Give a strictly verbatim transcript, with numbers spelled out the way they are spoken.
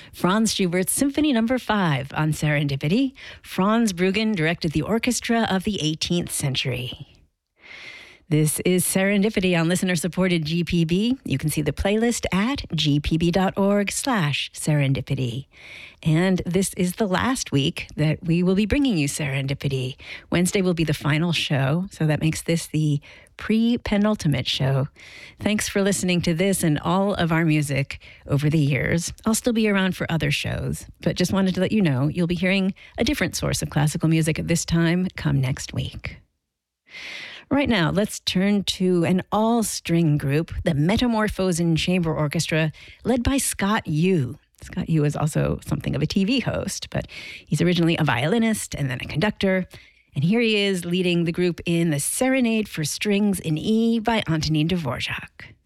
Franz Schubert's Symphony Number five on Serendipity. Franz Bruggen directed the orchestra of the eighteenth century. This is Serendipity on listener-supported G P B. You can see the playlist at gpb.org slash serendipity. And this is the last week that we will be bringing you Serendipity. Wednesday will be the final show, so that makes this the pre-penultimate show. Thanks for listening to this and all of our music over the years. I'll still be around for other shows, but just wanted to let you know you'll be hearing a different source of classical music at this time come next week. Right now, let's turn to an all-string group, the Metamorphosen Chamber Orchestra, led by Scott Yu. Scott Yu is also something of a T V host, but he's originally a violinist and then a conductor. And here he is leading the group in the Serenade for Strings in E by Antonin Dvorak.